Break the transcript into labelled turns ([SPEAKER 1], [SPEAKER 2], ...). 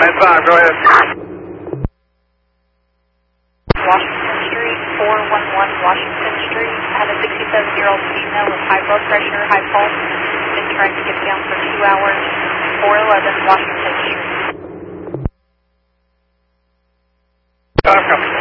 [SPEAKER 1] 10-5, go ahead.
[SPEAKER 2] Washington Street, 411 Washington Street. I have a 67-year-old female with high blood pressure, high pulse. Been trying to get down for 2 hours. 411 Washington Street.
[SPEAKER 1] Coming.